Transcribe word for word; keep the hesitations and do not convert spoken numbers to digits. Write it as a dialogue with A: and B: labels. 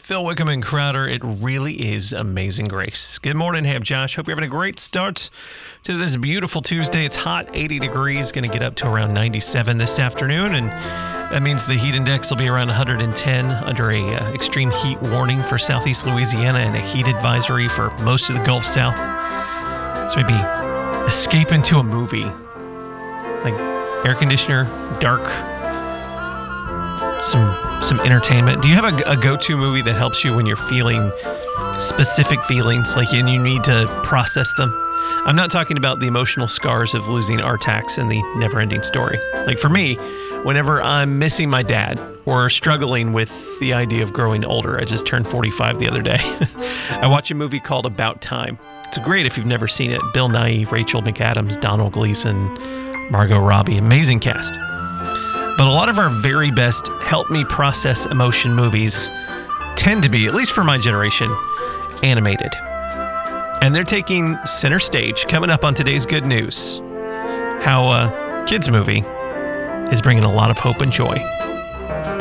A: Phil Wickham and Crowder, it really is Amazing Grace. Good morning, Ham Josh. Hope you're having a great start to this beautiful Tuesday. It's hot, eighty degrees, going to get up to around ninety-seven this afternoon, and that means the heat index will be around one hundred ten under a uh, extreme heat warning for southeast Louisiana and a heat advisory for most of the Gulf South. So maybe escape into a movie, like air conditioner, dark, some some entertainment. Do you have a, a go-to movie that helps you when you're feeling specific feelings, like and you need to process them? I'm not talking about the emotional scars of losing Artax and the never-ending story. Like for me, whenever I'm missing my dad or struggling with the idea of growing older, I just turned forty-five the other day. I watch a movie called About Time. It's great if you've never seen it. Bill Nighy, Rachel McAdams, Donald Gleason, Margot Robbie, amazing cast. But a lot of our very best help me process emotion movies tend to be, at least for my generation, animated. And they're taking center stage coming up on today's Good News. How a kids movie is bringing a lot of hope and joy